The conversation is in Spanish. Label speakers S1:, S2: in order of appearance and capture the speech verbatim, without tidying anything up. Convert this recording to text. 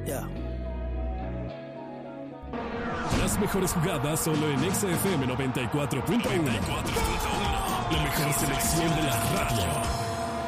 S1: Yeah.
S2: Las mejores jugadas solo en Exa F M noventa y cuatro punto uno. La mejor selección de la radio.